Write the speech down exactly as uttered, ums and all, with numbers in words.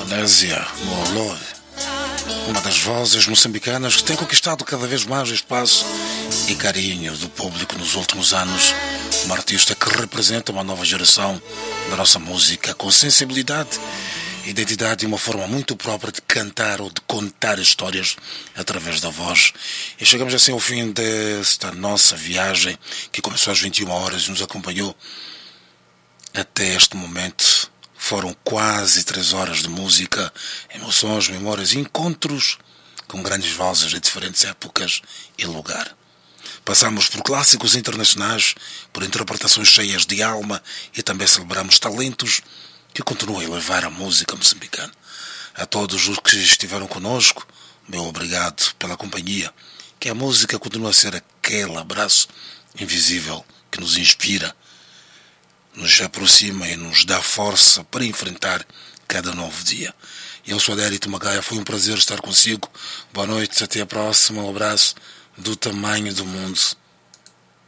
Anésia Moloi, uma das vozes moçambicanas que tem conquistado cada vez mais espaço e carinho do público nos últimos anos. Uma artista que representa uma nova geração da nossa música com sensibilidade, identidade e uma forma muito própria de cantar ou de contar histórias através da voz. E chegamos assim ao fim desta nossa viagem que começou às vinte e uma horas e nos acompanhou até este momento. Foram quase três horas de música, emoções, memórias e encontros com grandes vozes de diferentes épocas e lugar. Passamos por clássicos internacionais, por interpretações cheias de alma e também celebramos talentos que continuam a elevar a música moçambicana. A todos os que estiveram conosco, meu obrigado pela companhia, que a música continua a ser aquele abraço invisível que nos inspira, nos aproxima e nos dá força para enfrentar cada novo dia. Eu sou Adérito Magaia, foi um prazer estar consigo. Boa noite, até a próxima. Um abraço do tamanho do mundo.